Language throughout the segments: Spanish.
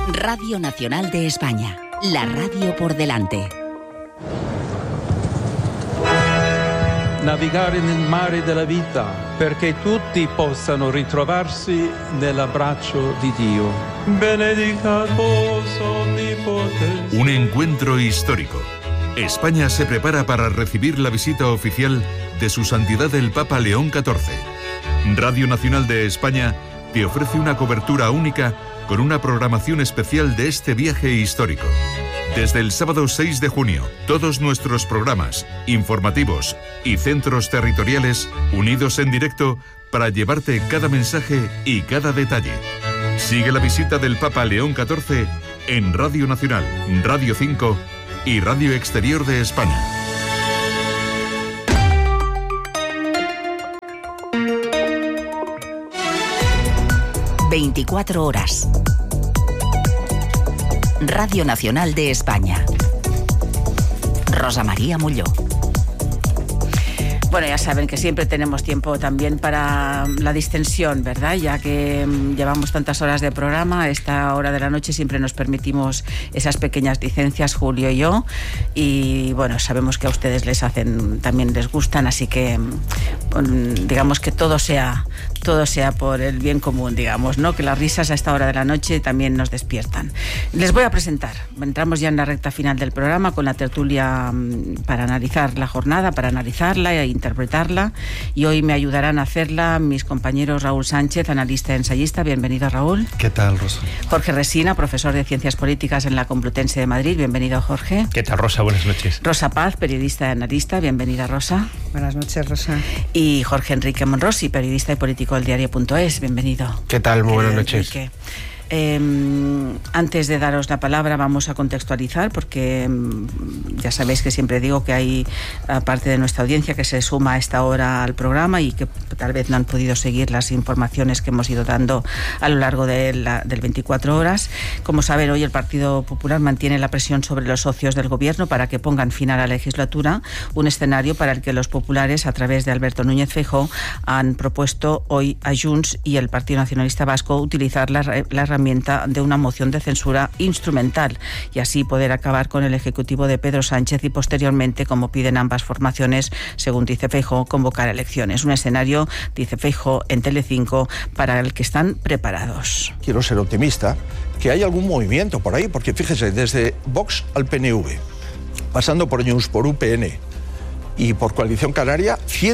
Radio Nacional de España, la radio por delante. Navigare nel mare della vita, perché tutti possano ritrovarsi nell'abbraccio di Dio. Benedicat vos omnipotens. Un encuentro histórico. España se prepara para recibir la visita oficial de Su Santidad el Papa León XIV. Radio Nacional de España te ofrece una cobertura única con una programación especial de este viaje histórico. Desde el sábado 6 de junio, todos nuestros programas, informativos y centros territoriales unidos en directo para llevarte cada mensaje y cada detalle. Sigue la visita del Papa León XIV en Radio Nacional, Radio 5 y Radio Exterior de España. ...24 horas. Radio Nacional de España. Rosa María Molló. Bueno, ya saben que siempre tenemos tiempo también para la distensión, ¿verdad? Ya que llevamos tantas horas de programa, a esta hora de la noche siempre nos permitimos esas pequeñas licencias, Julio y yo, y bueno, sabemos que a ustedes también les gustan, así que digamos que todo sea por el bien común, digamos, ¿no? Que las risas a esta hora de la noche también nos despiertan. Les voy a presentar, entramos ya en la recta final del programa con la tertulia para analizar la jornada, para analizarla e interpretarla, y hoy me ayudarán a hacerla mis compañeros Raúl Sánchez, analista y ensayista. Bienvenido, Raúl. ¿Qué tal, Rosa? Jorge Resina, profesor de Ciencias Políticas en la Complutense de Madrid. Bienvenido, Jorge. ¿Qué tal, Rosa? Buenas noches. Rosa Paz, periodista y analista. Bienvenida, Rosa. Buenas noches, Rosa. Y Jorge Enrique Monrosi, periodista y político del diario.es. Bienvenido. ¿Qué tal? Muy buenas noches. Enrique. Antes de daros la palabra vamos a contextualizar, porque ya sabéis que siempre digo que hay parte de nuestra audiencia que se suma a esta hora al programa y que tal vez no han podido seguir las informaciones que hemos ido dando a lo largo del 24 horas. Como saben, hoy el Partido Popular mantiene la presión sobre los socios del gobierno para que pongan fin a la legislatura, un escenario para el que los populares, a través de Alberto Núñez Feijóo, han propuesto hoy a Junts y el Partido Nacionalista Vasco utilizar la herramienta de una moción de censura instrumental y así poder acabar con el ejecutivo de Pedro Sánchez y posteriormente, como piden ambas formaciones, según dice Feijóo, convocar elecciones. Un escenario, dice Feijóo en Telecinco, para el que están preparados. Quiero ser optimista, que hay algún movimiento por ahí, porque fíjese, desde Vox al PNV, pasando por Junts, por UPN y por Coalición Canaria,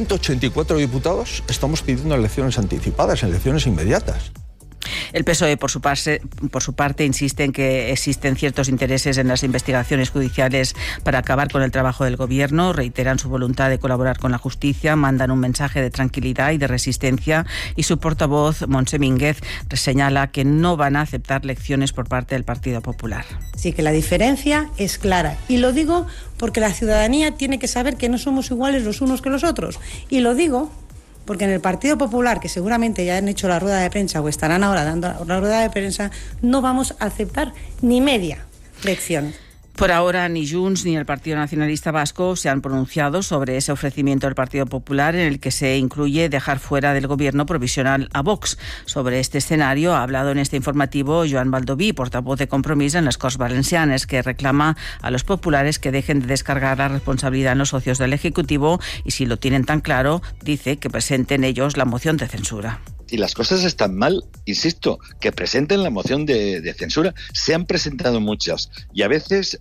184 diputados estamos pidiendo elecciones anticipadas, elecciones inmediatas. El PSOE, por su parte, insiste en que existen ciertos intereses en las investigaciones judiciales para acabar con el trabajo del gobierno, reiteran su voluntad de colaborar con la justicia, mandan un mensaje de tranquilidad y de resistencia, y su portavoz, Montse Mínguez, señala que no van a aceptar lecciones por parte del Partido Popular. Sí, que la diferencia es clara, y lo digo porque la ciudadanía tiene que saber que no somos iguales los unos que los otros, y lo digo porque en el Partido Popular, que seguramente ya han hecho la rueda de prensa o estarán ahora dando la rueda de prensa, no vamos a aceptar ni media lección. Por ahora, ni Junts ni el Partido Nacionalista Vasco se han pronunciado sobre ese ofrecimiento del Partido Popular en el que se incluye dejar fuera del gobierno provisional a Vox. Sobre este escenario ha hablado en este informativo Joan Baldoví, portavoz de Compromís en las Corts Valencianes, que reclama a los populares que dejen de descargar la responsabilidad en los socios del Ejecutivo y, si lo tienen tan claro, dice que presenten ellos la moción de censura. Si las cosas están mal, insisto, que presenten la moción de censura. Se han presentado muchas y a veces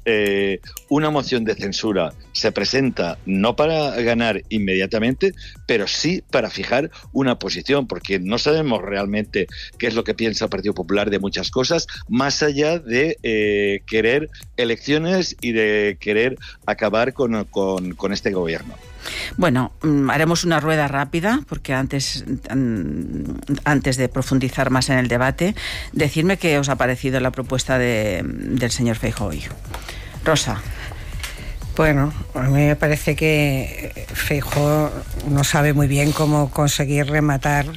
una moción de censura se presenta no para ganar inmediatamente, pero sí para fijar una posición, porque no sabemos realmente qué es lo que piensa el Partido Popular de muchas cosas, más allá de querer elecciones y de querer acabar con este gobierno. Bueno, haremos una rueda rápida, porque antes de profundizar más en el debate, decirme qué os ha parecido la propuesta del señor Feijóo. Rosa. Bueno, a mí me parece que Feijóo no sabe muy bien cómo conseguir rematar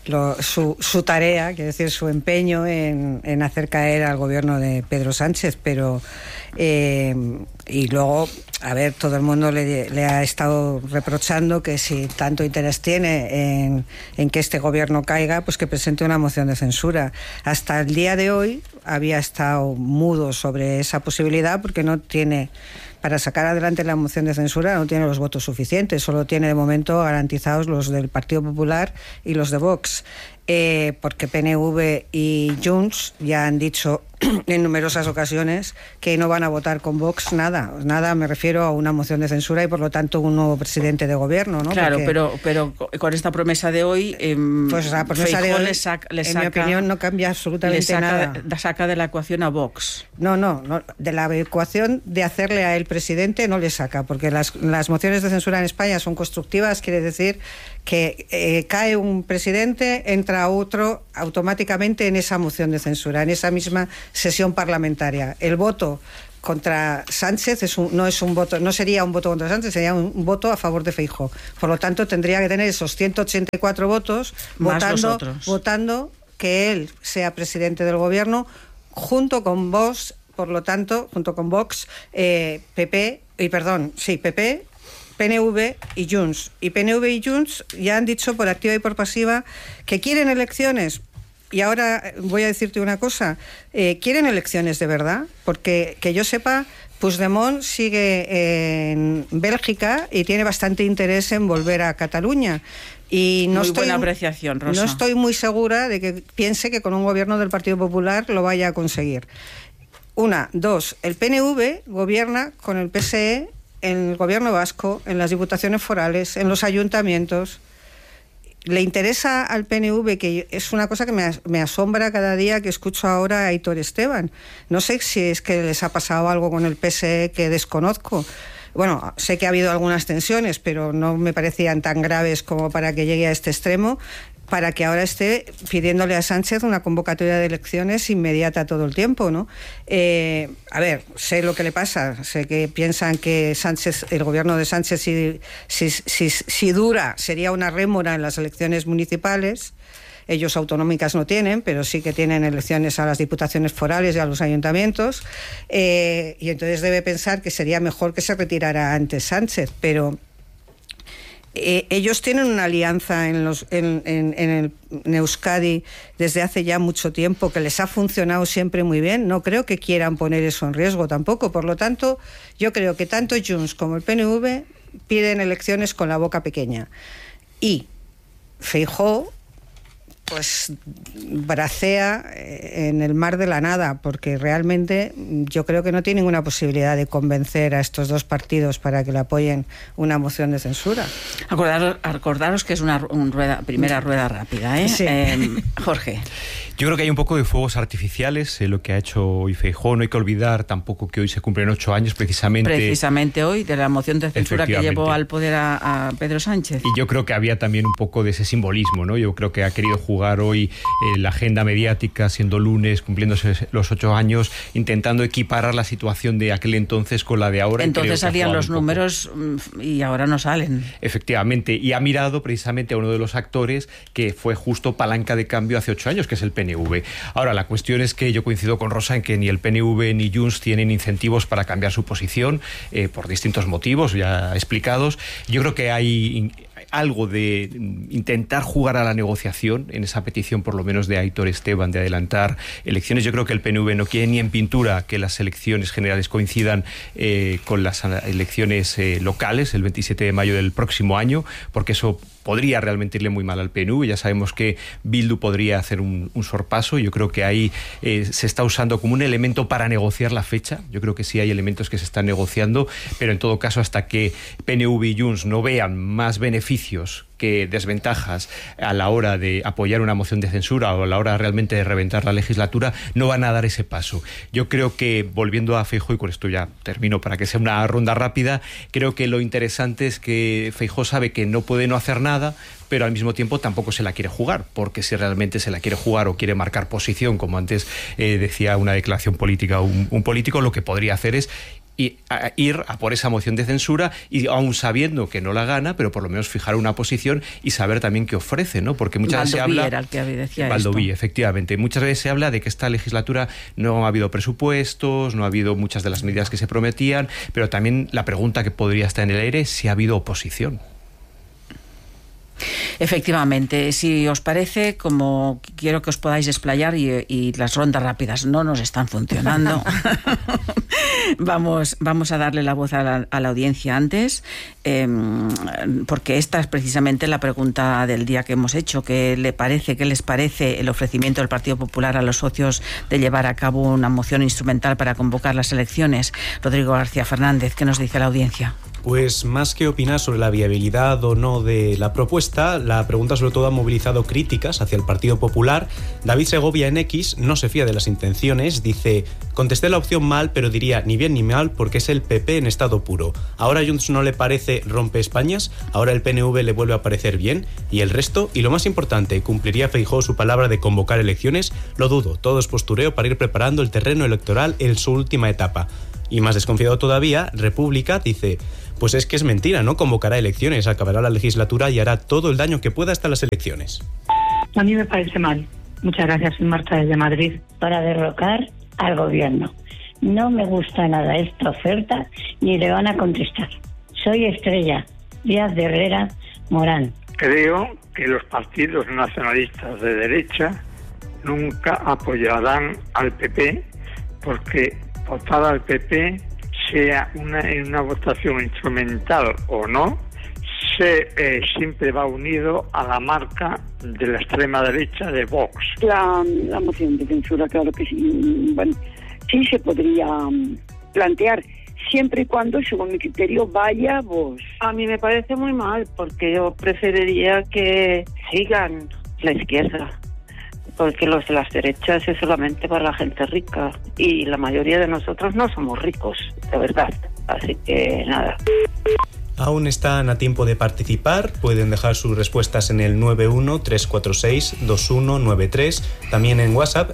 su tarea, quiero decir, su empeño en hacer caer al gobierno de Pedro Sánchez, pero Y luego, a ver, todo el mundo le ha estado reprochando que si tanto interés tiene en que este gobierno caiga, pues que presente una moción de censura. Hasta el día de hoy había estado mudo sobre esa posibilidad porque no tiene, para sacar adelante la moción de censura, no tiene los votos suficientes, solo tiene de momento garantizados los del Partido Popular y los de Vox. Porque PNV y Junts ya han dicho en numerosas ocasiones que no van a votar con Vox nada, me refiero a una moción de censura y por lo tanto un nuevo presidente de gobierno, ¿no? Claro, porque, pero con esta promesa de hoy, pues la promesa de hoy, en mi opinión, no cambia absolutamente nada. Saca de la ecuación a Vox. No, de la ecuación de hacerle a él presidente no le saca, porque las mociones de censura en España son constructivas, quiere decir que cae un presidente, entra otro automáticamente en esa moción de censura, en esa misma sesión parlamentaria. El voto contra Sánchez no sería un voto contra Sánchez, sería un voto a favor de Feijóo. Por lo tanto, tendría que tener esos 184 votos votando que él sea presidente del gobierno junto con Vox, PP, PNV y Junts. Y PNV y Junts ya han dicho por activa y por pasiva que quieren elecciones. Y ahora voy a decirte una cosa, ¿quieren elecciones de verdad? Porque que yo sepa, Puigdemont sigue en Bélgica y tiene bastante interés en volver a Cataluña. Y buena apreciación, Rosa. No estoy muy segura de que piense que con un gobierno del Partido Popular lo vaya a conseguir. Dos, el PNV gobierna con el PSE en el gobierno vasco, en las diputaciones forales, en los ayuntamientos. Le interesa al PNV, que es una cosa que me asombra cada día que escucho ahora a Aitor Esteban. No sé si es que les ha pasado algo con el PSE que desconozco. Bueno, sé que ha habido algunas tensiones, pero no me parecían tan graves como para que llegue a este extremo, para que ahora esté pidiéndole a Sánchez una convocatoria de elecciones inmediata todo el tiempo, ¿no? A ver, sé lo que le pasa, sé que piensan que el gobierno de Sánchez, si dura, sería una rémora en las elecciones municipales. Ellos autonómicas no tienen, pero sí que tienen elecciones a las diputaciones forales y a los ayuntamientos, y entonces debe pensar que sería mejor que se retirara antes Sánchez, pero ellos tienen una alianza en Euskadi desde hace ya mucho tiempo que les ha funcionado siempre muy bien. No creo que quieran poner eso en riesgo tampoco. Por lo tanto, yo creo que tanto Junts como el PNV piden elecciones con la boca pequeña. Y Feijóo pues bracea en el mar de la nada, porque realmente yo creo que no tiene ninguna posibilidad de convencer a estos dos partidos para que le apoyen una moción de censura. Acordaros que es una primera rueda rápida, ¿eh? Sí. Jorge. Yo creo que hay un poco de fuegos artificiales en lo que ha hecho hoy Feijóo. No hay que olvidar tampoco que hoy se cumplen 8 años precisamente hoy de la moción de censura que llevó al poder a Pedro Sánchez. Y yo creo que había también un poco de ese simbolismo, ¿no? Yo creo que ha querido jugar hoy la agenda mediática, siendo lunes, cumpliéndose los 8 años, intentando equiparar la situación de aquel entonces con la de ahora. Entonces salían los números y ahora no salen. Efectivamente, y ha mirado precisamente a uno de los actores que fue justo palanca de cambio hace 8 años, que es el PNV. Ahora, la cuestión es que yo coincido con Rosa en que ni el PNV ni Junts tienen incentivos para cambiar su posición por distintos motivos ya explicados. Yo creo que hay algo de intentar jugar a la negociación en esa petición, por lo menos de Aitor Esteban, de adelantar elecciones. Yo creo que el PNV no quiere ni en pintura que las elecciones generales coincidan con las elecciones locales el 27 de mayo del próximo año, porque eso podría realmente irle muy mal al PNV. Ya sabemos que Bildu podría hacer un sorpaso. Yo creo que ahí se está usando como un elemento para negociar la fecha. Yo creo que sí hay elementos que se están negociando, pero en todo caso, hasta que PNV y Junts no vean más beneficios que desventajas a la hora de apoyar una moción de censura o a la hora realmente de reventar la legislatura, no van a dar ese paso. Yo creo que, volviendo a Feijóo, y con esto ya termino para que sea una ronda rápida, creo que lo interesante es que Feijóo sabe que no puede no hacer nada, pero al mismo tiempo tampoco se la quiere jugar, porque si realmente se la quiere jugar o quiere marcar posición, como antes decía una declaración política un político, lo que podría hacer es ir a por esa moción de censura y aún sabiendo que no la gana, pero por lo menos fijar una posición y saber también qué ofrece, ¿no? Porque muchas veces se habla... era el que decía Baldoví, esto. efectivamente. Muchas veces se habla de que esta legislatura no ha habido presupuestos, no ha habido muchas de las medidas que se prometían, pero también la pregunta que podría estar en el aire es si ha habido oposición. Efectivamente, si os parece, como quiero que os podáis explayar y las rondas rápidas no nos están funcionando, vamos a darle la voz a la audiencia antes, porque esta es precisamente la pregunta del día que hemos hecho. ¿Qué les parece el ofrecimiento del Partido Popular a los socios de llevar a cabo una moción instrumental para convocar las elecciones? Rodrigo García Fernández, ¿qué nos dice la audiencia? Pues más que opinar sobre la viabilidad o no de la propuesta, la pregunta sobre todo ha movilizado críticas hacia el Partido Popular. David Segovia en X no se fía de las intenciones, dice: contesté la opción mal, pero diría ni bien ni mal porque es el PP en estado puro. Ahora a Junts no le parece rompe Españas, ahora el PNV le vuelve a parecer bien, y el resto, y lo más importante, ¿cumpliría Feijóo su palabra de convocar elecciones? Lo dudo, todo es postureo para ir preparando el terreno electoral en su última etapa. Y más desconfiado todavía, República dice: pues es que es mentira, no convocará elecciones, acabará la legislatura y hará todo el daño que pueda hasta las elecciones. A mí me parece mal. Muchas gracias, soy Marta desde Madrid. Para derrocar al gobierno. No me gusta nada esta oferta ni le van a contestar. Soy Estrella Díaz de Herrera Morán. Creo que los partidos nacionalistas de derecha nunca apoyarán al PP porque votar al PP, sea en una votación instrumental o no, siempre va unido a la marca de la extrema derecha de Vox. La moción de censura, claro que sí. Bueno, sí se podría plantear, siempre y cuando, según mi criterio, vaya Vox. A mí me parece muy mal, porque yo preferiría que sigan la izquierda, porque los de las derechas es solamente para la gente rica y la mayoría de nosotros no somos ricos, de verdad. Así que nada. Aún están a tiempo de participar, pueden dejar sus respuestas en el 91-346-2193, también en WhatsApp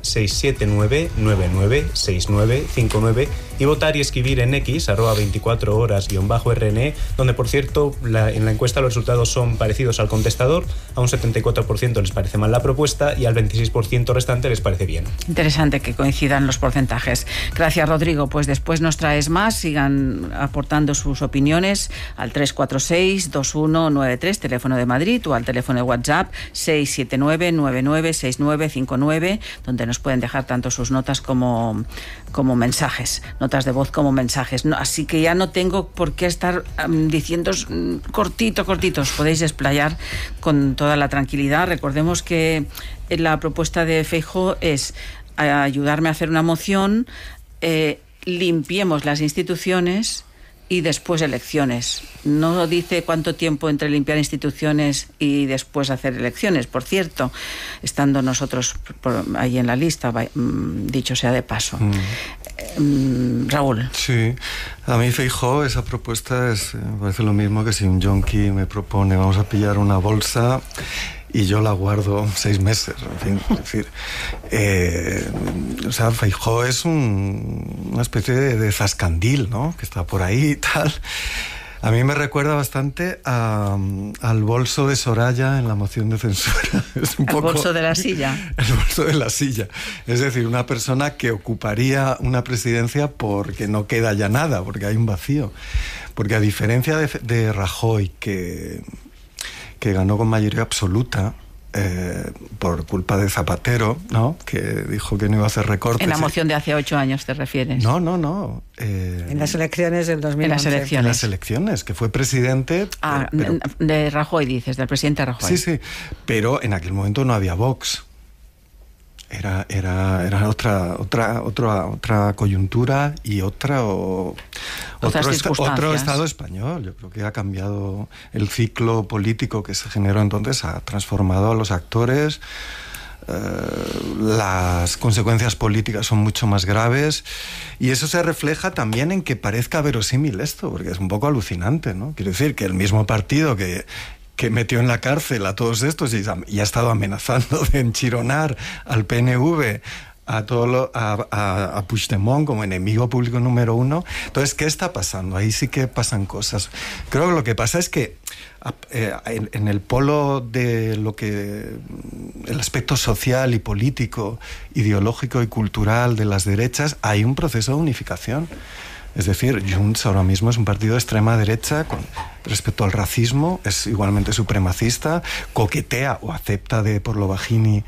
679-996959 y votar y escribir en X, @24horas_RNE, donde por cierto en la encuesta los resultados son parecidos al contestador. A un 74% les parece mal la propuesta y al 26% restante les parece bien. Interesante que coincidan los porcentajes. Gracias, Rodrigo. Pues después nos traes más, sigan aportando sus opiniones al 346-2193, teléfono de Madrid, o al teléfono de WhatsApp 679-996959, donde nos pueden dejar tanto sus notas como mensajes, notas de voz como mensajes. No, así que ya no tengo por qué estar diciendo cortitos, podéis explayar con toda la tranquilidad. Recordemos que la propuesta de Feijóo es ayudarme a hacer una moción, limpiemos las instituciones y después elecciones. No dice cuánto tiempo entre limpiar instituciones y después hacer elecciones. Por cierto, estando nosotros ahí en la lista, dicho sea de paso. Raúl. Sí, a mí Feijóo, esa propuesta me parece lo mismo que si un yonki me propone vamos a pillar una bolsa y yo la guardo 6 meses, en fin, es decir, Feijóo es una especie de zascandil, ¿no?, que está por ahí y tal. A mí me recuerda bastante al bolso de Soraya en la moción de censura. Es un poco, bolso de la silla. El bolso de la silla. Es decir, una persona que ocuparía una presidencia porque no queda ya nada, porque hay un vacío. Porque a diferencia de Rajoy, que ganó con mayoría absoluta, por culpa de Zapatero, ¿no?, que dijo que no iba a hacer recortes. En la moción de hace 8 años, ¿te refieres? No. En las elecciones del 2011. En las elecciones, que fue presidente... de Rajoy, dices, del presidente Rajoy. Sí, pero en aquel momento no había Vox. Era otra coyuntura y otro Estado español. Yo creo que ha cambiado el ciclo político que se generó entonces, ha transformado a los actores. Las consecuencias políticas son mucho más graves y eso se refleja también en que parezca verosímil esto, porque es un poco alucinante, ¿no? Quiero decir que el mismo partido que metió en la cárcel a todos estos y ha estado amenazando de enchironar al PNV a Puigdemont como enemigo público número 1. Entonces, ¿qué está pasando? Ahí sí que pasan cosas. Creo que lo que pasa es que en el polo de lo que el aspecto social y político, ideológico y cultural de las derechas, hay un proceso de unificación. Es decir, Junts ahora mismo es un partido de extrema derecha con respecto al racismo, es igualmente supremacista, coquetea o acepta por lo bajini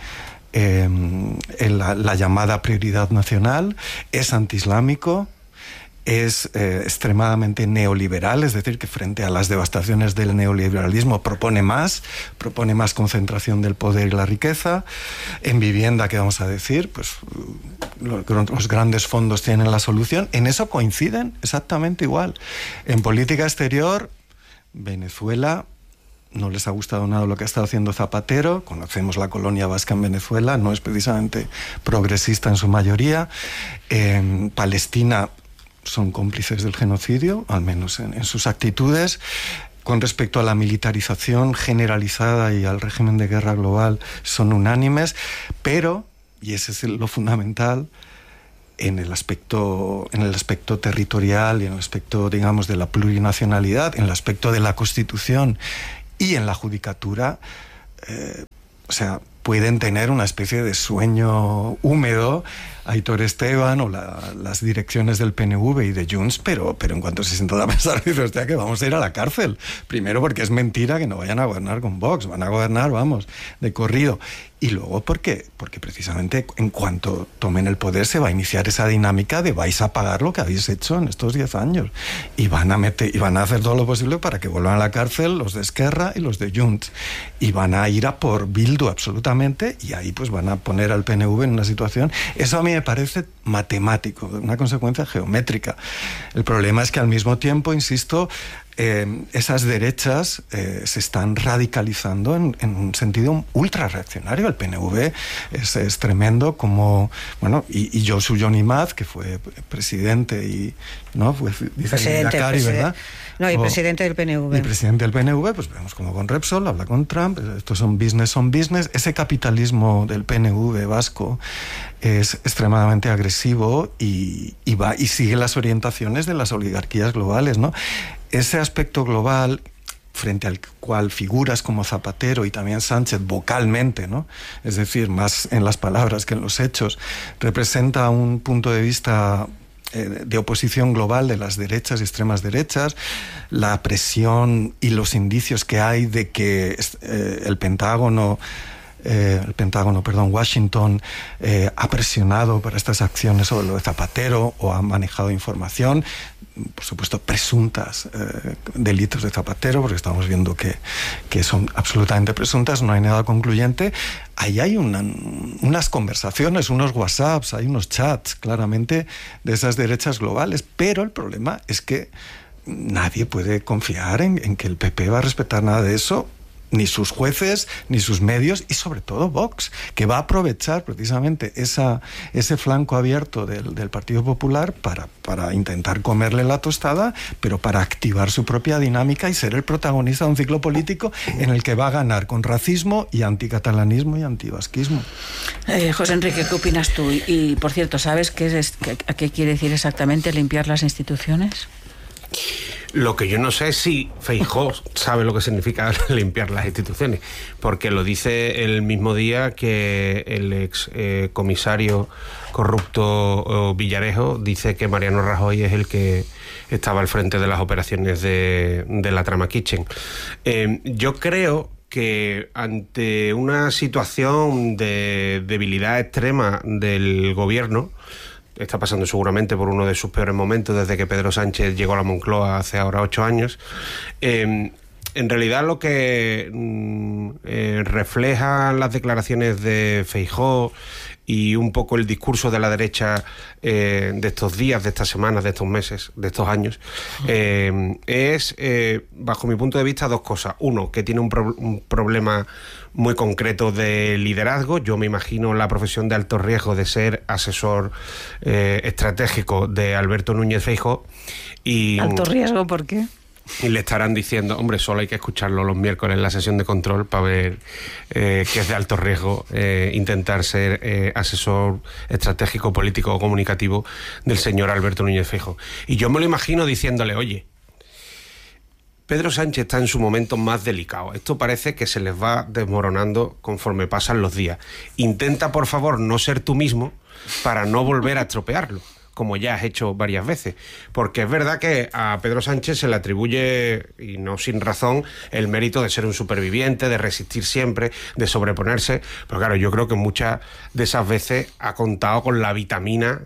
la llamada prioridad nacional, es antiislámico, es extremadamente neoliberal, es decir, que frente a las devastaciones del neoliberalismo propone más concentración del poder y la riqueza. En vivienda, ¿qué vamos a decir? Pues los grandes fondos tienen la solución. En eso coinciden exactamente igual. En política exterior, Venezuela, no les ha gustado nada lo que ha estado haciendo Zapatero. Conocemos la colonia vasca en Venezuela, no es precisamente progresista en su mayoría. En Palestina son cómplices del genocidio, al menos en sus actitudes. Con respecto a la militarización generalizada y al régimen de guerra global, son unánimes, pero, y ese es lo fundamental, en el aspecto territorial y en el aspecto, digamos, de la plurinacionalidad, en el aspecto de la Constitución y en la judicatura, pueden tener una especie de sueño húmedo Aitor Esteban o las direcciones del PNV y de Junts, pero en cuanto se sientan a pensar, dice, hostia, que vamos a ir a la cárcel. Primero porque es mentira que no vayan a gobernar con Vox, van a gobernar, vamos, de corrido. Y luego porque precisamente en cuanto tomen el poder se va a iniciar esa dinámica de vais a pagar lo que habéis hecho en estos 10 años. Y van a hacer todo lo posible para que vuelvan a la cárcel los de Esquerra y los de Junts. Y van a ir a por Bildu absolutamente, y ahí pues van a poner al PNV en una situación. Eso a mí me parece matemático, una consecuencia geométrica. El problema es que al mismo tiempo, insisto, esas derechas se están radicalizando en un sentido ultra reaccionario. El PNV es tremendo, como, bueno, y Josu Jon Imaz, que fue presidente y, ¿no? Pues, dice Dakari, ¿verdad? No, y presidente del PNV. Y presidente del PNV, pues vemos como con Repsol, habla con Trump, estos son business. Ese capitalismo del PNV vasco es extremadamente agresivo y sigue las orientaciones de las oligarquías globales, ¿no? Ese aspecto global, frente al cual figuras como Zapatero y también Sánchez vocalmente, ¿no? Es decir, más en las palabras que en los hechos, representa un punto de vista de oposición global de las derechas y extremas derechas, la presión y los indicios que hay de que Washington ha presionado para estas acciones sobre lo de Zapatero o ha manejado información, por supuesto presuntas delitos de Zapatero, porque estamos viendo que son absolutamente presuntas, no hay nada concluyente. Ahí hay unas conversaciones, unos WhatsApps, hay unos chats claramente de esas derechas globales, pero el problema es que nadie puede confiar en que el PP va a respetar nada de eso, ni sus jueces, ni sus medios, y sobre todo Vox, que va a aprovechar precisamente ese flanco abierto del Partido Popular para intentar comerle la tostada, pero para activar su propia dinámica y ser el protagonista de un ciclo político en el que va a ganar con racismo y anticatalanismo y antivasquismo. José Enrique, ¿qué opinas tú? Y por cierto, ¿sabes a qué quiere decir exactamente limpiar las instituciones? Lo que yo no sé es si Feijóo sabe lo que significa limpiar las instituciones, porque lo dice el mismo día que el ex comisario corrupto Villarejo dice que Mariano Rajoy es el que estaba al frente de las operaciones de la trama Kitchen. Yo creo que ante una situación de debilidad extrema del gobierno, está pasando seguramente por uno de sus peores momentos desde que Pedro Sánchez llegó a la Moncloa hace ahora 8 años. En realidad lo que reflejan las declaraciones de Feijóo y un poco el discurso de la derecha de estos días, de estas semanas, de estos meses, de estos años, es, bajo mi punto de vista, 2 cosas. Uno, que tiene un problema muy concreto de liderazgo. Yo me imagino la profesión de alto riesgo de ser asesor estratégico de Alberto Núñez Feijóo. ¿Alto riesgo por qué? y le estarán diciendo, hombre, solo hay que escucharlo los miércoles en la sesión de control para ver que es de alto riesgo intentar ser asesor estratégico, político o comunicativo del señor Alberto Núñez Feijóo. Y yo me lo imagino diciéndole, oye, Pedro Sánchez está en su momento más delicado. Esto parece que se les va desmoronando conforme pasan los días. Intenta, por favor, no ser tú mismo para no volver a estropearlo, como ya has hecho varias veces. Porque es verdad que a Pedro Sánchez se le atribuye, y no sin razón, el mérito de ser un superviviente, de resistir siempre, de sobreponerse. Pero claro, yo creo que muchas de esas veces ha contado con la vitamina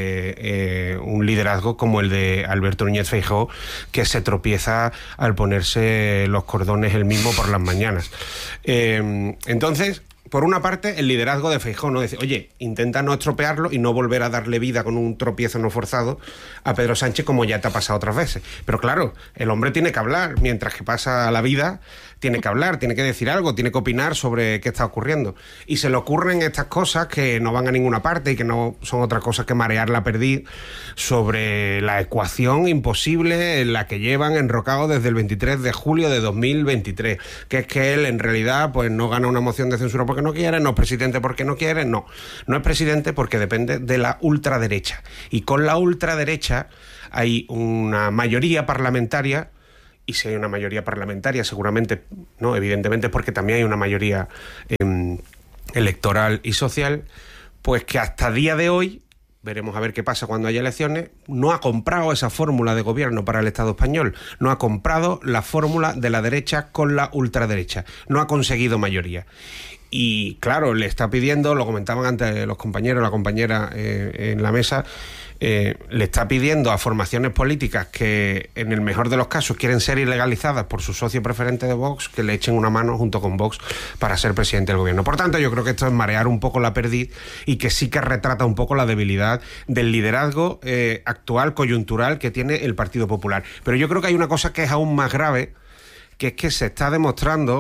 de un liderazgo como el de Alberto Núñez Feijóo, que se tropieza al ponerse los cordones él mismo por las mañanas. Entonces, por una parte, el liderazgo de Feijóo, ¿no? Dice, oye, intenta no estropearlo y no volver a darle vida con un tropiezo no forzado a Pedro Sánchez, como ya te ha pasado otras veces. Pero claro, el hombre tiene que hablar, mientras que pasa la vida, tiene que hablar, tiene que decir algo, tiene que opinar sobre qué está ocurriendo. Y se le ocurren estas cosas que no van a ninguna parte y que no son otra cosa que marear la perdiz sobre la ecuación imposible en la que llevan enrocado desde el 23 de julio de 2023, que es que él en realidad pues no gana una moción de censura porque no quiere, no es presidente porque no quiere, no es presidente porque depende de la ultraderecha. Y con la ultraderecha hay una mayoría parlamentaria. Y si hay una mayoría parlamentaria, seguramente, no, evidentemente, porque también hay una mayoría electoral y social, pues que hasta día de hoy, veremos a ver qué pasa cuando haya elecciones, no ha comprado esa fórmula de gobierno para el Estado español, no ha comprado la fórmula de la derecha con la ultraderecha, no ha conseguido mayoría. Y claro, le está pidiendo, lo comentaban antes los compañeros, la compañera en la mesa, le está pidiendo a formaciones políticas que en el mejor de los casos quieren ser ilegalizadas por su socio preferente de Vox, que le echen una mano junto con Vox para ser presidente del gobierno. Por tanto, yo creo que esto es marear un poco la perdiz y que sí que retrata un poco la debilidad del liderazgo actual, coyuntural, que tiene el Partido Popular. Pero yo creo que hay una cosa que es aún más grave, que es que se está demostrando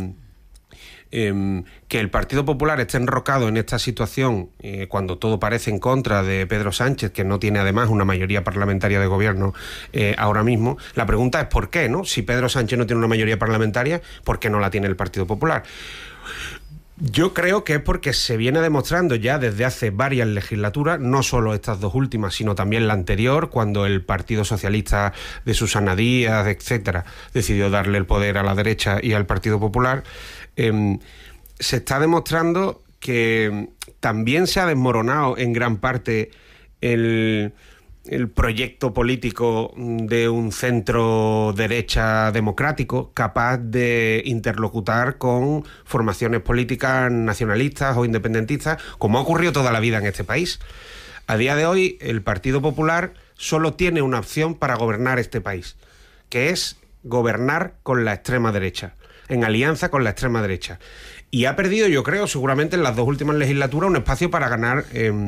que el Partido Popular esté enrocado en esta situación cuando todo parece en contra de Pedro Sánchez, que no tiene además una mayoría parlamentaria de gobierno ahora mismo. La pregunta es ¿por qué? ¿No? Si Pedro Sánchez no tiene una mayoría parlamentaria, ¿por qué no la tiene el Partido Popular? Yo creo que es porque se viene demostrando ya desde hace varias legislaturas, no solo estas dos últimas, sino también la anterior, cuando el Partido Socialista de Susana Díaz, etcétera, decidió darle el poder a la derecha y al Partido Popular. Se está demostrando que también se ha desmoronado en gran parte el proyecto político de un centro derecha democrático capaz de interlocutar con formaciones políticas nacionalistas o independentistas, como ha ocurrido toda la vida en este país. A día de hoy, el Partido Popular solo tiene una opción para gobernar este país, que es gobernar con la extrema derecha, en alianza con la extrema derecha. Y ha perdido, yo creo, seguramente en las dos últimas legislaturas, un espacio para ganar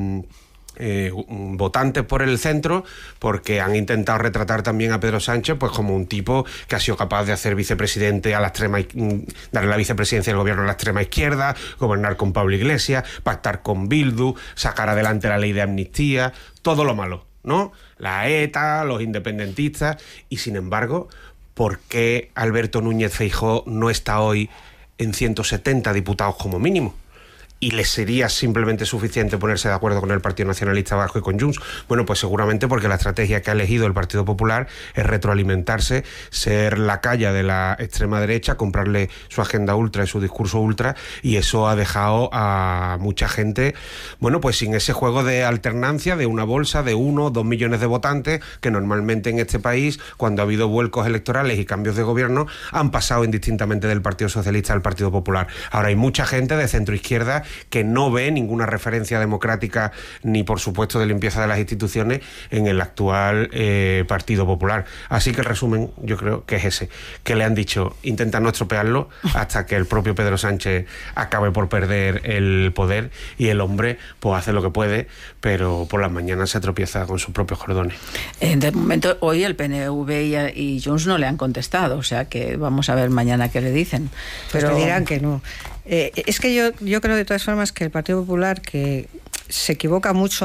votantes por el centro, porque han intentado retratar también a Pedro Sánchez pues como un tipo que ha sido capaz de hacer vicepresidente a la extrema, darle la vicepresidencia del gobierno a la extrema izquierda, gobernar con Pablo Iglesias, pactar con Bildu, sacar adelante la ley de amnistía, todo lo malo, ¿no? La ETA, los independentistas. Y sin embargo, ¿por qué Alberto Núñez Feijóo no está hoy en 170 diputados como mínimo? ¿Y le sería simplemente suficiente ponerse de acuerdo con el Partido Nacionalista Vasco y con Junts? Bueno, pues seguramente porque la estrategia que ha elegido el Partido Popular es retroalimentarse, ser lacaya de la extrema derecha, comprarle su agenda ultra y su discurso ultra, y eso ha dejado a mucha gente, bueno, pues sin ese juego de alternancia de una bolsa de 1 o 2 millones de votantes que normalmente en este país, cuando ha habido vuelcos electorales y cambios de gobierno, han pasado indistintamente del Partido Socialista al Partido Popular. Ahora hay mucha gente de centroizquierda que no ve ninguna referencia democrática ni, por supuesto, de limpieza de las instituciones en el actual Partido Popular. Así que el resumen, yo creo que es ese, que le han dicho, intenta no estropearlo hasta que el propio Pedro Sánchez acabe por perder el poder, y el hombre pues hace lo que puede, pero por las mañanas se tropieza con sus propios cordones. De momento, hoy el PNV y Junts no le han contestado, o sea que vamos a ver mañana qué le dicen. Pero te dirán que no. Es que yo creo de todas formas que el Partido Popular, que se equivoca mucho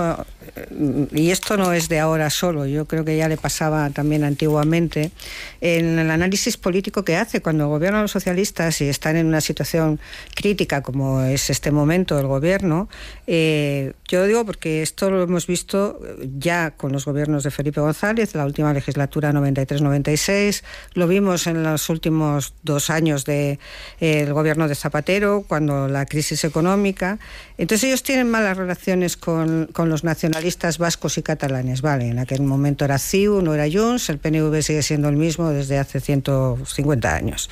y esto no es de ahora solo, yo creo que ya le pasaba también antiguamente, en el análisis político que hace cuando gobiernan los socialistas y están en una situación crítica como es este momento el gobierno. Yo digo porque esto lo hemos visto ya con los gobiernos de Felipe González, la última legislatura 93-96, lo vimos en los últimos 2 años del gobierno de Zapatero, cuando la crisis económica. Entonces ellos tienen malas relaciones con los nacionalistas vascos y catalanes, ¿vale? En aquel momento era CiU, no era Junts, el PNV sigue siendo el mismo desde hace 150 años.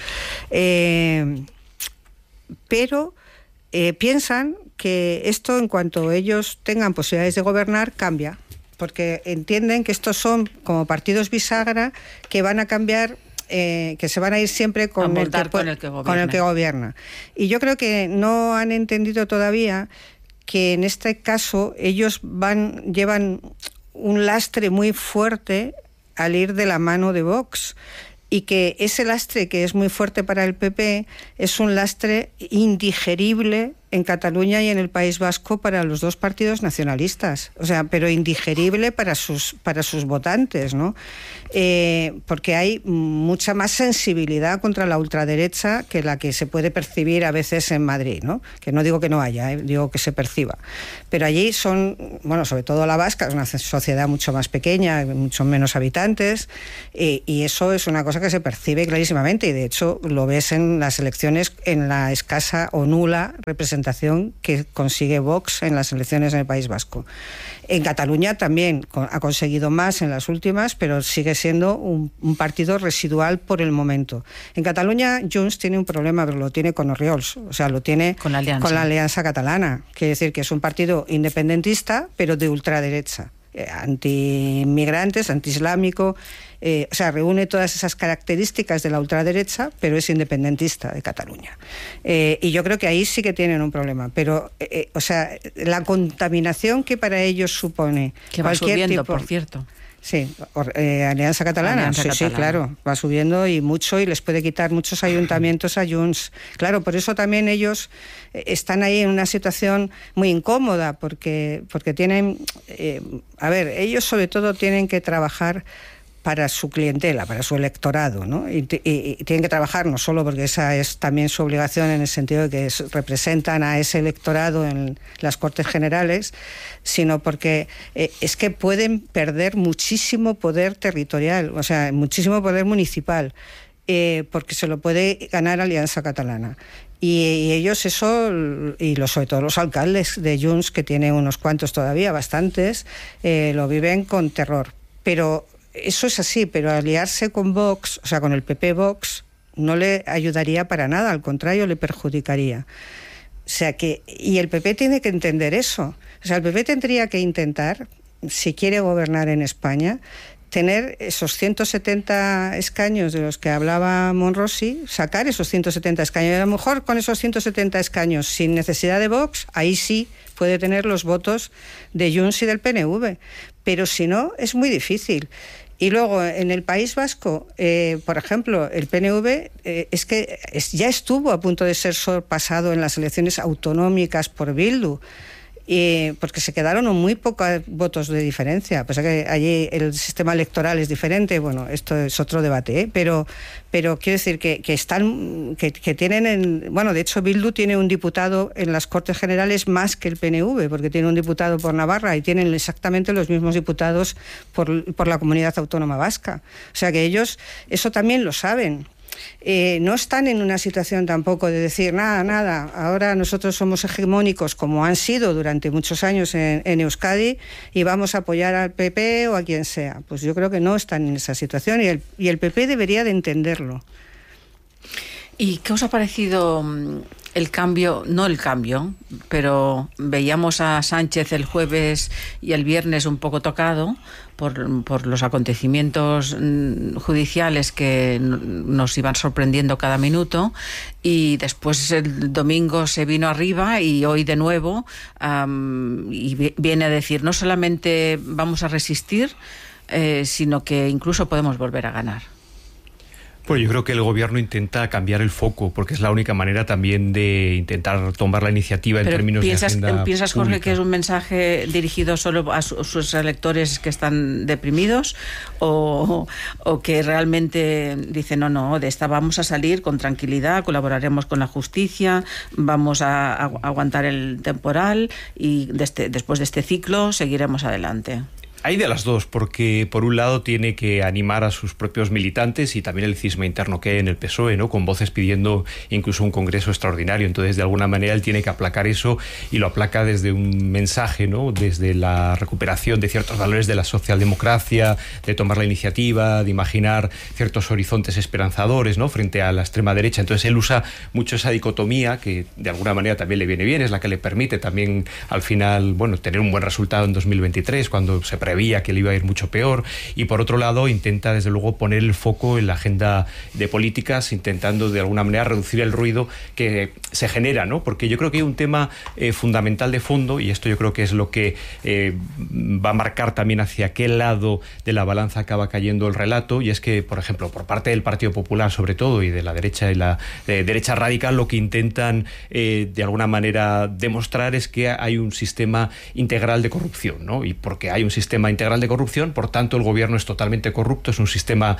Pero piensan que esto, en cuanto ellos tengan posibilidades de gobernar, cambia, porque entienden que estos son como partidos bisagra que van a cambiar, que se van a ir siempre con el que gobierna. Y yo creo que no han entendido todavía que en este caso ellos llevan un lastre muy fuerte al ir de la mano de Vox, y que ese lastre, que es muy fuerte para el PP, es un lastre indigerible en Cataluña y en el País Vasco para los dos partidos nacionalistas, o sea, pero indigerible para sus votantes, ¿no? Porque hay mucha más sensibilidad contra la ultraderecha que la que se puede percibir a veces en Madrid, ¿no? Que no digo que no haya, digo que se perciba. Pero allí son, bueno, sobre todo la vasca, es una sociedad mucho más pequeña, mucho menos habitantes, y eso es una cosa que se percibe clarísimamente, y de hecho lo ves en las elecciones, en la escasa o nula representación que consigue Vox en las elecciones en el País Vasco. En Cataluña también ha conseguido más en las últimas, pero sigue siendo un partido residual por el momento. En Cataluña Junts tiene un problema, pero lo tiene con Orriols, o sea, lo tiene con la Alianza Catalana. Quiere decir que es un partido independentista, pero de ultraderecha, anti-inmigrantes, anti-islámico, o sea, reúne todas esas características de la ultraderecha, pero es independentista de Cataluña. Y yo creo que ahí sí que tienen un problema, pero, o sea, la contaminación que para ellos supone que va cualquier subiendo, tipo, por cierto. Sí, Alianza Catalana, sí, claro, va subiendo y mucho, y les puede quitar muchos ayuntamientos a Junts. Claro, por eso también ellos están ahí en una situación muy incómoda, porque tienen, a ver, ellos sobre todo tienen que trabajar para su clientela, para su electorado, ¿no? Y tienen que trabajar no solo porque esa es también su obligación, en el sentido de que representan a ese electorado en las Cortes Generales, sino porque es que pueden perder muchísimo poder territorial, o sea, muchísimo poder municipal, porque se lo puede ganar Alianza Catalana. Y ellos eso, y sobre todo los alcaldes de Junts, que tiene unos cuantos todavía, bastantes, lo viven con terror. Pero eso es así, pero aliarse con Vox, o sea, con el PP Vox, no le ayudaría para nada, al contrario, le perjudicaría. O sea que, y el PP tiene que entender eso. O sea, el PP tendría que intentar, si quiere gobernar en España, tener esos 170 escaños de los que hablaba Monrosi, sacar esos 170 escaños. Y a lo mejor con esos 170 escaños, sin necesidad de Vox, ahí sí puede tener los votos de Junts y del PNV. Pero si no, es muy difícil. Y luego, en el País Vasco, por ejemplo, el PNV es que ya estuvo a punto de ser sorpasado en las elecciones autonómicas por Bildu, porque se quedaron muy pocos votos de diferencia. Pues que allí el sistema electoral es diferente, bueno, esto es otro debate, pero quiero decir que tienen, bueno, de hecho Bildu tiene un diputado en las Cortes Generales más que el PNV, porque tiene un diputado por Navarra y tienen exactamente los mismos diputados por la comunidad autónoma vasca. O sea que ellos eso también lo saben. No están en una situación tampoco de decir nada, ahora nosotros somos hegemónicos como han sido durante muchos años en Euskadi y vamos a apoyar al PP o a quien sea. Pues yo creo que no están en esa situación, y el PP debería de entenderlo. ¿Y qué os ha parecido el cambio? No el cambio, pero veíamos a Sánchez el jueves y el viernes un poco tocado por los acontecimientos judiciales que nos iban sorprendiendo cada minuto, y después el domingo se vino arriba y hoy de nuevo, y viene a decir no solamente vamos a resistir, sino que incluso podemos volver a ganar. Pues yo creo que el gobierno intenta cambiar el foco, porque es la única manera también de intentar tomar la iniciativa en términos de agenda ¿Piensas, Jorge, pública? que es un mensaje dirigido solo a sus electores que están deprimidos o que realmente dicen no, de esta vamos a salir con tranquilidad, colaboraremos con la justicia, vamos a aguantar el temporal y después de este ciclo seguiremos adelante? Hay de las dos, porque por un lado tiene que animar a sus propios militantes y también el cisma interno que hay en el PSOE, ¿no? Con voces pidiendo incluso un congreso extraordinario. Entonces, de alguna manera, él tiene que aplacar eso y lo aplaca desde un mensaje, ¿no? Desde la recuperación de ciertos valores de la socialdemocracia, de tomar la iniciativa, de imaginar ciertos horizontes esperanzadores, ¿no? Frente a la extrema derecha. Entonces, él usa mucho esa dicotomía que de alguna manera también le viene bien, es la que le permite también al final, bueno, tener un buen resultado en 2023 cuando se prevé que le iba a ir mucho peor, y por otro lado intenta desde luego poner el foco en la agenda de políticas, intentando de alguna manera reducir el ruido que se genera, ¿no? Porque yo creo que hay un tema fundamental de fondo, y esto yo creo que es lo que va a marcar también hacia qué lado de la balanza acaba cayendo el relato, y es que, por ejemplo, por parte del Partido Popular sobre todo, y de la derecha y la derecha radical, lo que intentan de alguna manera demostrar es que hay un sistema integral de corrupción, ¿no? Y porque hay un sistema integral de corrupción, por tanto el gobierno es totalmente corrupto, es un sistema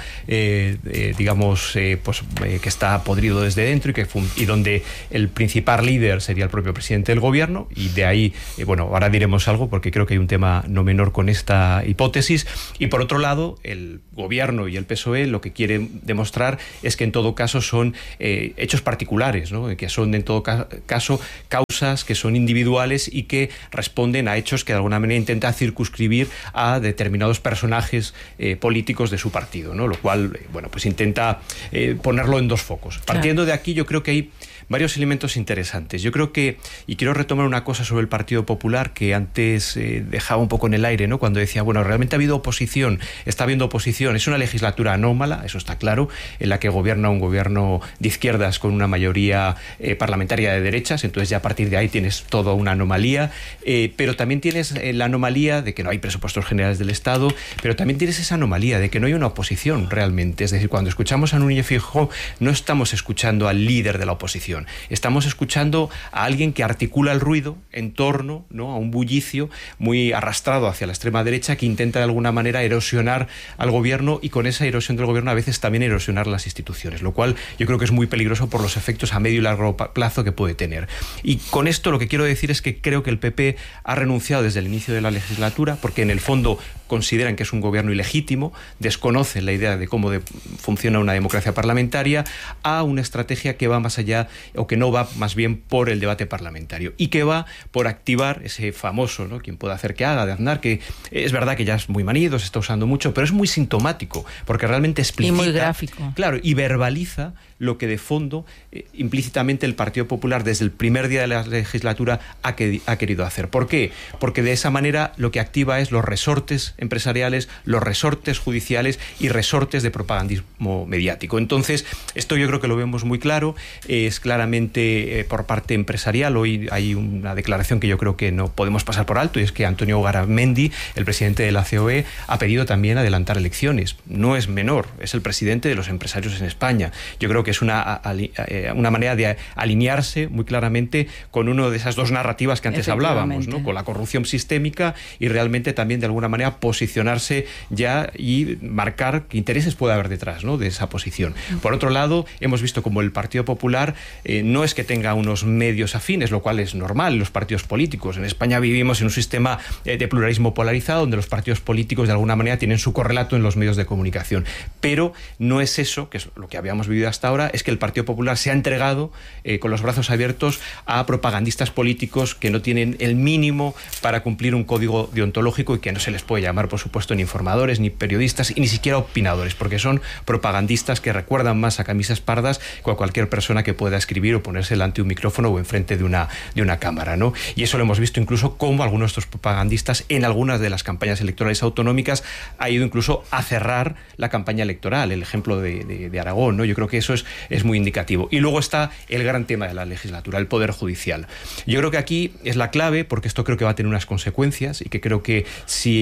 digamos que está podrido desde dentro y donde el principal líder sería el propio presidente del gobierno, y de ahí, bueno, ahora diremos algo porque creo que hay un tema no menor con esta hipótesis. Y por otro lado, el gobierno y el PSOE lo que quieren demostrar es que en todo caso son hechos particulares, ¿no? Que son en todo caso causas que son individuales y que responden a hechos que de alguna manera intentan circunscribir a determinados personajes políticos de su partido, ¿no? Lo cual, bueno, pues intenta ponerlo en dos focos. Partiendo de aquí, yo creo que hay varios elementos interesantes. Yo creo que, y quiero retomar una cosa sobre el Partido Popular que antes dejaba un poco en el aire, ¿no? Cuando decía, bueno, realmente ha habido oposición, está habiendo oposición, es una legislatura anómala, eso está claro, en la que gobierna un gobierno de izquierdas con una mayoría parlamentaria de derechas, entonces ya a partir de ahí tienes toda una anomalía, pero también tienes la anomalía de que no hay presupuestos generales del Estado, pero también tienes esa anomalía de que no hay una oposición realmente, es decir, cuando escuchamos a Núñez Feijóo no estamos escuchando al líder de la oposición, estamos escuchando a alguien que articula el ruido en torno, ¿no?, a un bullicio muy arrastrado hacia la extrema derecha que intenta de alguna manera erosionar al gobierno, y con esa erosión del gobierno a veces también erosionar las instituciones, lo cual yo creo que es muy peligroso por los efectos a medio y largo plazo que puede tener. Y con esto lo que quiero decir es que creo que el PP ha renunciado desde el inicio de la legislatura, porque en el fondo consideran que es un gobierno ilegítimo, desconocen la idea de cómo funciona una democracia parlamentaria, a una estrategia que va más allá, o que no va más bien por el debate parlamentario, y que va por activar ese famoso, ¿no?, quien puede hacer que haga, de Aznar, que es verdad que ya es muy manido, se está usando mucho, pero es muy sintomático, porque realmente explicita, y muy gráfico, claro, y verbaliza lo que de fondo implícitamente el Partido Popular desde el primer día de la legislatura ha querido hacer. ¿Por qué? Porque de esa manera lo que activa es los resortes empresariales, los resortes judiciales y resortes de propagandismo mediático. Entonces, esto yo creo que lo vemos muy claro, es claramente por parte empresarial. Hoy hay una declaración que yo creo que no podemos pasar por alto, y es que Antonio Garamendi, el presidente de la COE, ha pedido también adelantar elecciones. No es menor, es el presidente de los empresarios en España. Yo creo que es una manera de alinearse muy claramente con una de esas dos narrativas que antes hablábamos, ¿no?, con la corrupción sistémica, y realmente también de alguna manera posicionarse ya y marcar qué intereses puede haber detrás, ¿no?, de esa posición. Por otro lado, hemos visto como el Partido Popular no es que tenga unos medios afines, lo cual es normal en los partidos políticos. En España vivimos en un sistema de pluralismo polarizado, donde los partidos políticos de alguna manera tienen su correlato en los medios de comunicación. Pero no es eso, que es lo que habíamos vivido hasta ahora, es que el Partido Popular se ha entregado con los brazos abiertos a propagandistas políticos que no tienen el mínimo para cumplir un código deontológico, y que no se les puede llamar, por supuesto, ni informadores, ni periodistas, y ni siquiera opinadores, porque son propagandistas que recuerdan más a camisas pardas que a cualquier persona que pueda escribir o ponerse delante de un micrófono o enfrente de una cámara, ¿no? Y eso lo hemos visto incluso como algunos de estos propagandistas en algunas de las campañas electorales autonómicas ha ido incluso a cerrar la campaña electoral, el ejemplo de Aragón, ¿no? Yo creo que eso es muy indicativo. Y luego está el gran tema de la legislatura, el Poder Judicial. Yo creo que aquí es la clave, porque esto creo que va a tener unas consecuencias, y que creo que si la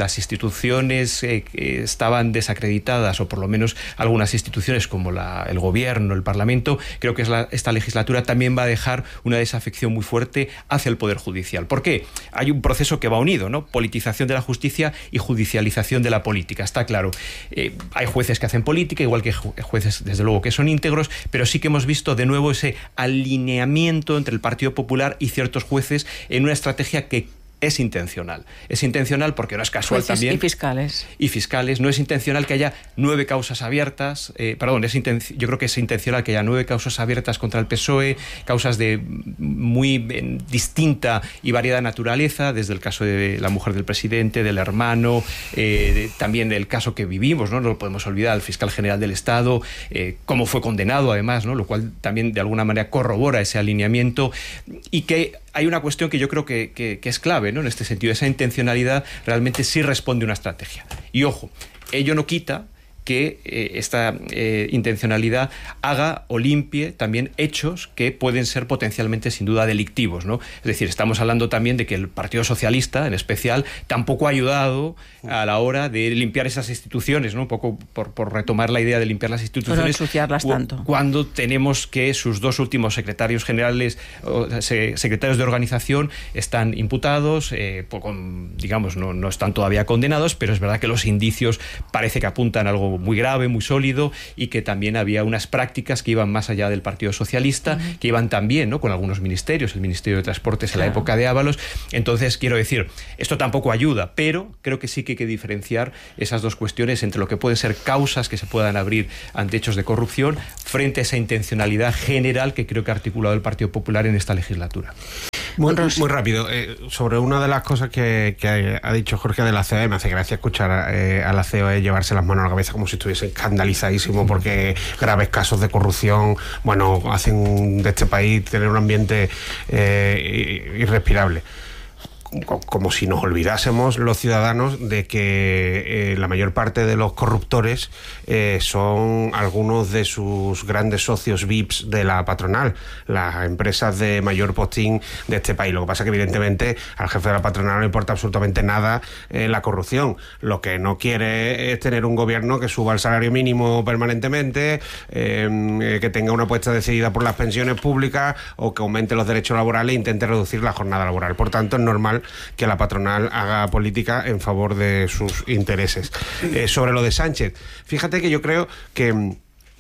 las instituciones estaban desacreditadas, o por lo menos algunas instituciones como el gobierno, el Parlamento, creo que esta legislatura también va a dejar una desafección muy fuerte hacia el Poder Judicial. ¿Por qué? Hay un proceso que va unido, ¿no? Politización de la justicia y judicialización de la política, está claro. Hay jueces que hacen política, igual que jueces, desde luego, que son íntegros, pero sí que hemos visto de nuevo ese alineamiento entre el Partido Popular y ciertos jueces en una estrategia que es intencional. Es intencional porque no es casual jueces también. Y fiscales. Y fiscales. No es intencional que haya 9 causas abiertas. Yo creo que es intencional que haya 9 causas abiertas contra el PSOE, causas de muy distinta y variada naturaleza, desde el caso de la mujer del presidente, del hermano, también del caso que vivimos, no lo podemos olvidar, el fiscal general del Estado, cómo fue condenado además, ¿no? Lo cual también de alguna manera corrobora ese alineamiento, y que hay una cuestión que yo creo que es clave, ¿no? En este sentido, esa intencionalidad realmente sí responde a una estrategia. Y ojo, ello no quita que esta intencionalidad haga o limpie también hechos que pueden ser potencialmente sin duda delictivos, ¿no? Es decir, estamos hablando también de que el Partido Socialista, en especial, tampoco ha ayudado a la hora de limpiar esas instituciones, ¿no? Un poco por retomar la idea de limpiar las instituciones. Pero ensuciarlas tanto. Cuando tenemos que sus 2 últimos secretarios generales, secretarios de organización, están imputados, digamos, no están todavía condenados, pero es verdad que los indicios parece que apuntan a algo muy grave, muy sólido, y que también había unas prácticas que iban más allá del Partido Socialista, que iban también, ¿no?, con algunos ministerios, el Ministerio de Transportes en la época de Ábalos. Entonces, quiero decir, esto tampoco ayuda, pero creo que sí que hay que diferenciar esas dos cuestiones entre lo que pueden ser causas que se puedan abrir ante hechos de corrupción frente a esa intencionalidad general que creo que ha articulado el Partido Popular en esta legislatura. Muy rápido, sobre una de las cosas que ha dicho Jorge de la COE, me hace gracia escuchar a la COE llevarse las manos a la cabeza como si estuviese escandalizadísimo porque graves casos de corrupción, bueno, hacen de este país tener un ambiente irrespirable. Como si nos olvidásemos los ciudadanos de que la mayor parte de los corruptores son algunos de sus grandes socios VIPs de la patronal, las empresas de mayor postín de este país. Lo que pasa es que evidentemente al jefe de la patronal no le importa absolutamente nada la corrupción. Lo que no quiere es tener un gobierno que suba el salario mínimo permanentemente, que tenga una apuesta decidida por las pensiones públicas o que aumente los derechos laborales e intente reducir la jornada laboral. Por tanto, es normal que la patronal haga política en favor de sus intereses. Sobre lo de Sánchez, fíjate que yo creo que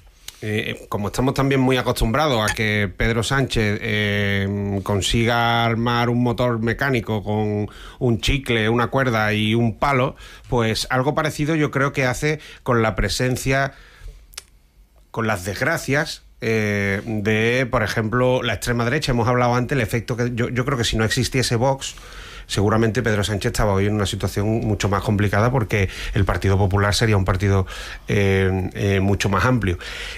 como estamos también muy acostumbrados a que Pedro Sánchez consiga armar un motor mecánico con un chicle, una cuerda y un palo, pues algo parecido yo creo que hace con la presencia, con las desgracias de, por ejemplo, la extrema derecha. Hemos hablado antes el efecto que yo creo que si no existiese Vox, seguramente Pedro Sánchez estaba hoy en una situación mucho más complicada porque el Partido Popular sería un partido mucho más amplio.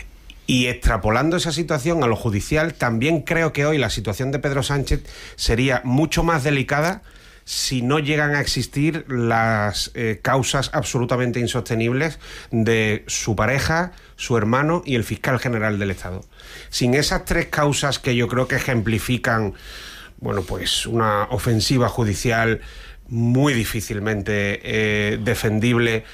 Y extrapolando esa situación a lo judicial, también creo que hoy la situación de Pedro Sánchez sería mucho más delicada si no llegan a existir las causas absolutamente insostenibles de su pareja, su hermano y el fiscal general del Estado. Sin esas 3 causas que yo creo que ejemplifican, bueno, pues una ofensiva judicial muy difícilmente defendible,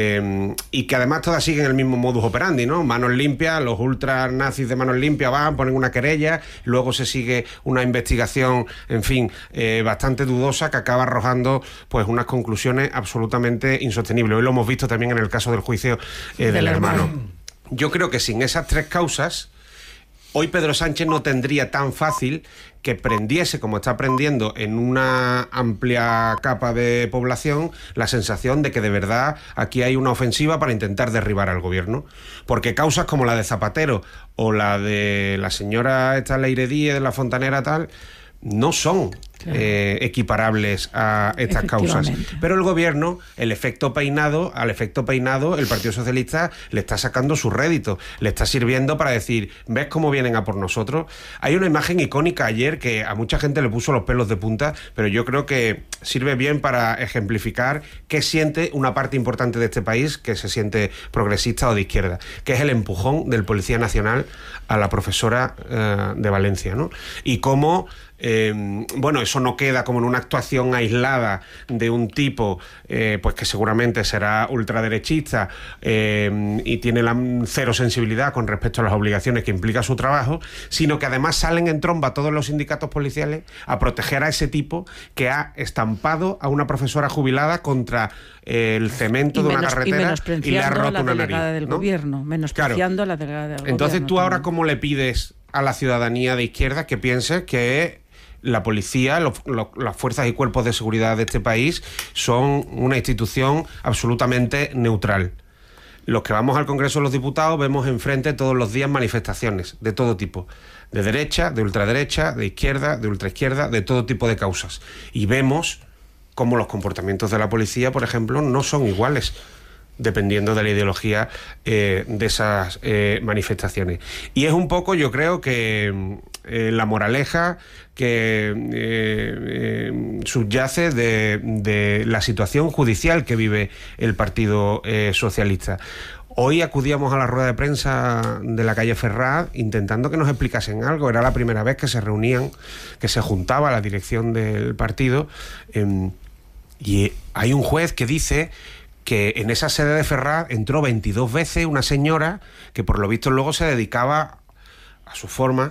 y que además todas siguen el mismo modus operandi, ¿no? Manos limpias, los ultras nazis de manos limpias van, ponen una querella, luego se sigue una investigación, en fin, bastante dudosa, que acaba arrojando pues unas conclusiones absolutamente insostenibles. Hoy lo hemos visto también en el caso del juicio del hermano. Yo creo que sin esas 3 causas, hoy Pedro Sánchez no tendría tan fácil que prendiese, como está prendiendo en una amplia capa de población, la sensación de que de verdad aquí hay una ofensiva para intentar derribar al gobierno. Porque causas como la de Zapatero o la de la señora esta Leire Díez de la Fontanera tal, no son equiparables a estas causas. Pero el gobierno, al efecto peinado, el Partido Socialista le está sacando su rédito, le está sirviendo para decir, ¿ves cómo vienen a por nosotros? Hay una imagen icónica ayer que a mucha gente le puso los pelos de punta, pero yo creo que sirve bien para ejemplificar qué siente una parte importante de este país que se siente progresista o de izquierda, que es el empujón del Policía Nacional a la profesora de Valencia, ¿no? Y cómo, bueno, eso no queda como en una actuación aislada de un tipo pues que seguramente será ultraderechista y tiene cero sensibilidad con respecto a las obligaciones que implica su trabajo, sino que además salen en tromba todos los sindicatos policiales a proteger a ese tipo que ha estampado a una profesora jubilada contra el cemento de una carretera y le ha roto una nariz, del gobierno, menospreciando a la delegada del gobierno. Entonces tú ahora, ¿cómo le pides a la ciudadanía de izquierda que piense que la policía, las fuerzas y cuerpos de seguridad de este país son una institución absolutamente neutral? Los que vamos al Congreso de los Diputados vemos enfrente todos los días manifestaciones de todo tipo, de derecha, de ultraderecha, de izquierda, de ultraizquierda, de todo tipo de causas. Y vemos cómo los comportamientos de la policía, por ejemplo, no son iguales dependiendo de la ideología de esas manifestaciones. Y es un poco, yo creo que la moraleja que subyace de la situación judicial que vive el Partido Socialista. Hoy acudíamos a la rueda de prensa de la calle Ferraz intentando que nos explicasen algo. Era la primera vez que se reunían, que se juntaba la dirección del partido, y hay un juez que dice que en esa sede de Ferraz entró 22 veces una señora que por lo visto luego se dedicaba a su forma,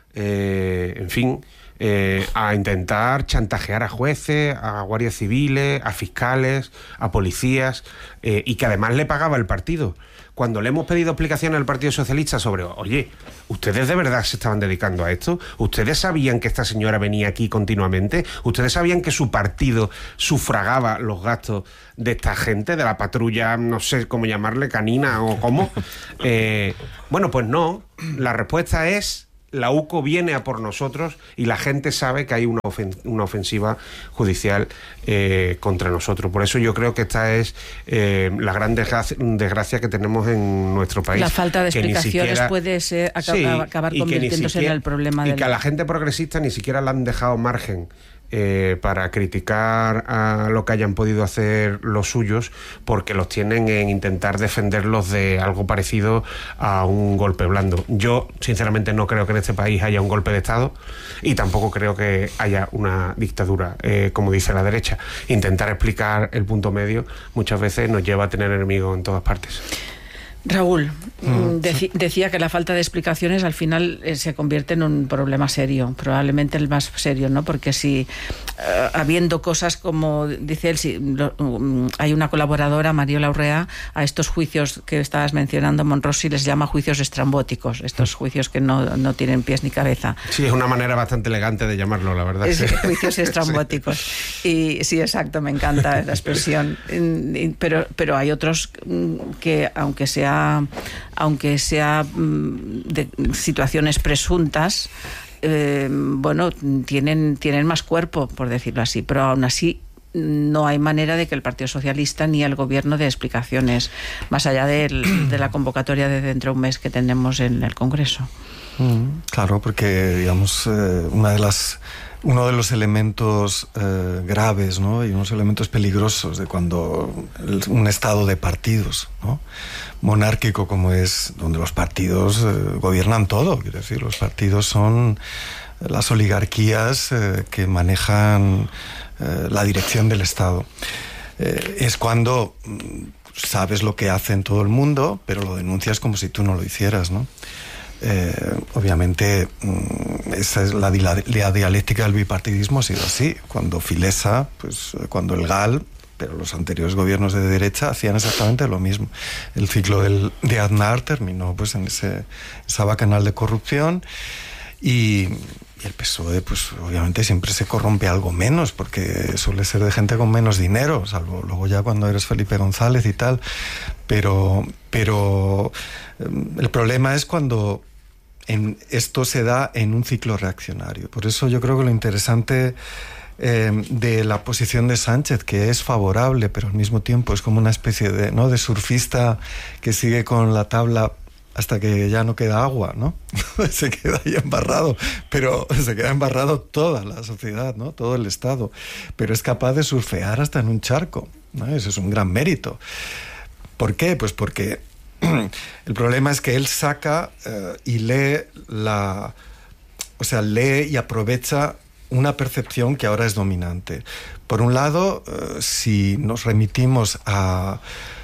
en fin, a intentar chantajear a jueces, a guardias civiles, a fiscales, a policías, y que además le pagaba el partido. Cuando le hemos pedido explicaciones al Partido Socialista sobre, oye, ¿ustedes de verdad se estaban dedicando a esto? ¿Ustedes sabían que esta señora venía aquí continuamente? ¿Ustedes sabían que su partido sufragaba los gastos de esta gente, de la patrulla, no sé cómo llamarle, canina o cómo? Bueno, pues no. La respuesta es: la UCO viene a por nosotros y la gente sabe que hay una ofensiva judicial contra nosotros. Por eso yo creo que esta es la gran desgracia que tenemos en nuestro país. La falta de explicaciones puede ser acabar convirtiéndose en el problema. Y que a la gente progresista ni siquiera le han dejado margen para criticar a lo que hayan podido hacer los suyos, porque los tienen en intentar defenderlos de algo parecido a un golpe blando. Yo, sinceramente, no creo que en este país haya un golpe de Estado y tampoco creo que haya una dictadura, como dice la derecha. Intentar explicar el punto medio muchas veces nos lleva a tener enemigos en todas partes. Raúl, decía que la falta de explicaciones al final se convierte en un problema serio, probablemente el más serio, ¿no? Porque si habiendo cosas como dice él, si hay una colaboradora, Mariola Urrea, a estos juicios que estabas mencionando, Monrossi les llama juicios estrambóticos, estos juicios que no tienen pies ni cabeza. Sí, es una manera bastante elegante de llamarlo, la verdad. Juicios estrambóticos. Sí. Y sí, exacto, me encanta la expresión. Pero hay otros que, aunque sea de situaciones presuntas, bueno, tienen más cuerpo, por decirlo así, pero aún así no hay manera de que el Partido Socialista ni el Gobierno dé explicaciones, más allá de la convocatoria de dentro de un mes que tenemos en el Congreso. Claro, porque, digamos, uno de los elementos graves, ¿no? Y unos elementos peligrosos de cuando un estado de partidos, ¿no? monárquico como es, donde los partidos gobiernan todo, quiero decir, los partidos son las oligarquías que manejan la dirección del Estado. Es cuando sabes lo que hacen todo el mundo, pero lo denuncias como si tú no lo hicieras, ¿no? Obviamente esa es la dialéctica del bipartidismo, ha sido así. Cuando Filesa, pues cuando el GAL, pero los anteriores gobiernos de derecha hacían exactamente lo mismo. El ciclo de Aznar terminó pues en esa bacanal de corrupción y el PSOE pues obviamente siempre se corrompe algo menos porque suele ser de gente con menos dinero, salvo luego ya cuando eres Felipe González y tal, pero el problema es cuando esto se da en un ciclo reaccionario. Por eso yo creo que lo interesante de la posición de Sánchez, que es favorable, pero al mismo tiempo es como una especie de surfista que sigue con la tabla hasta que ya no queda agua, ¿no? Se queda ahí embarrado, pero se queda embarrado toda la sociedad, ¿no? Todo el Estado, pero es capaz de surfear hasta en un charco, ¿no? Eso es un gran mérito. ¿Por qué? Pues porque el problema es que él saca y lee y aprovecha una percepción que ahora es dominante. Por un lado, si nos remitimos al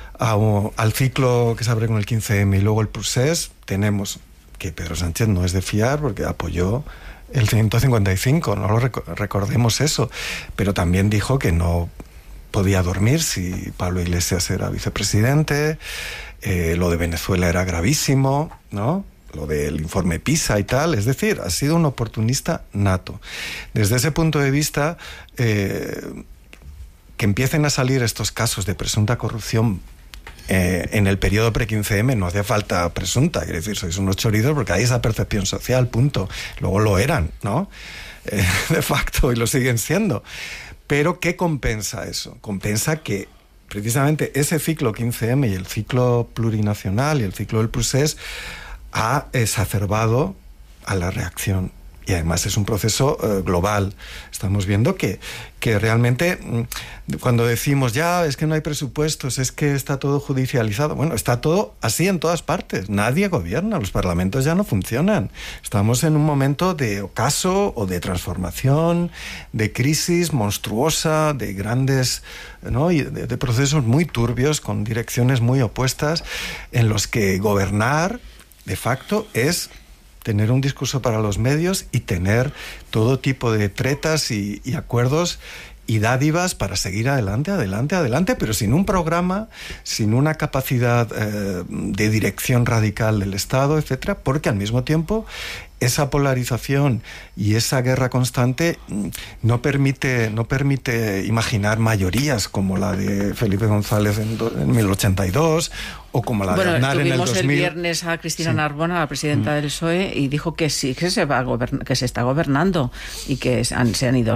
ciclo que se abre con el 15M y luego el procés, tenemos que Pedro Sánchez no es de fiar porque apoyó el 155, no lo recordemos eso, pero también dijo que no podía dormir si Pablo Iglesias era vicepresidente, lo de Venezuela era gravísimo, ¿no? Lo del informe PISA y tal, es decir, ha sido un oportunista nato. Desde ese punto de vista, que empiecen a salir estos casos de presunta corrupción en el periodo pre-15M, no hacía falta presunta, quiere decir, sois unos chorizos porque hay esa percepción social, punto. Luego lo eran, ¿no? De facto, y lo siguen siendo. Pero ¿qué compensa eso? Compensa que precisamente ese ciclo 15M y el ciclo plurinacional y el ciclo del procés ha exacerbado a la reacción. Y además es un proceso global. Estamos viendo que realmente cuando decimos ya es que no hay presupuestos, es que está todo judicializado, bueno, está todo así en todas partes. Nadie gobierna, los parlamentos ya no funcionan. Estamos en un momento de ocaso o de transformación, de crisis monstruosa, de grandes, ¿no? Y de procesos muy turbios con direcciones muy opuestas en los que gobernar de facto es tener un discurso para los medios y tener todo tipo de tretas y acuerdos y dádivas para seguir adelante, pero sin un programa, sin una capacidad de dirección radical del Estado, etcétera, porque al mismo tiempo esa polarización y esa guerra constante no permite imaginar mayorías como la de Felipe González en 1082 o como la de Aznar en el 2000. Tuvimos el viernes a Cristina Narbona, la presidenta del PSOE, y dijo que sí, que se está gobernando y que se han ido